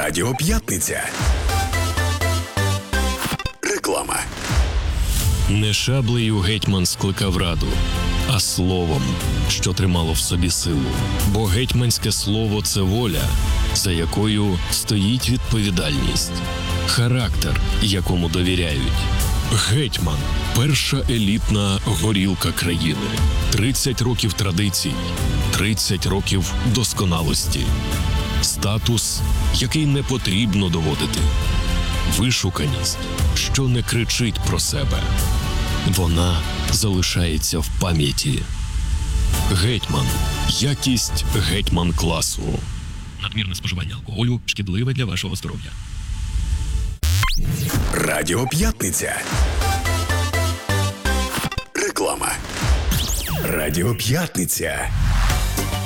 Радіо П'ятниця. Реклама. Не шаблею гетьман скликав раду, а словом, що тримало в собі силу. Бо гетьманське слово – це воля, за якою стоїть відповідальність, характер, якому довіряють. Гетьман – перша елітна горілка країни. 30 років традицій, 30 років досконалості. Статус, який не потрібно доводити. Вишуканість, що не кричить про себе. Вона залишається в пам'яті. Гетьман. Якість гетьман-класу. Надмірне споживання алкоголю шкідливе для вашого здоров'я. Радіо П'ятниця. Реклама. Радіо П'ятниця.